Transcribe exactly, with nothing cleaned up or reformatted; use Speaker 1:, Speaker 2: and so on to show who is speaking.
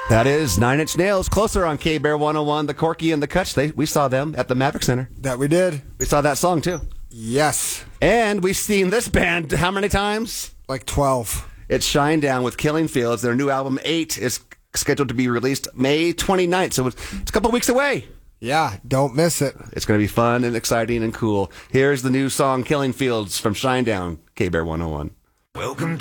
Speaker 1: That is Nine Inch Nails, closer on K-Bear one oh one. The Corky and the Kutch, they, we saw them at the Maverick Center.
Speaker 2: That we did.
Speaker 1: We saw that song, too.
Speaker 2: Yes.
Speaker 1: And we've seen this band how many times?
Speaker 2: Like twelve.
Speaker 1: It's Shinedown with Killing Fields. Their new album, eight, is scheduled to be released May twenty-ninth, so it's, it's a couple weeks away.
Speaker 2: Yeah, don't miss it.
Speaker 1: It's going to be fun and exciting and cool. Here's the new song, Killing Fields, from Shinedown, K-Bear one oh one.
Speaker 3: Welcome